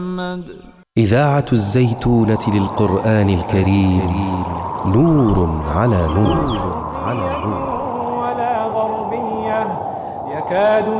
إذاعة الزيتونة للقرآن الكريم، نور على نور. ولا غربية يكاد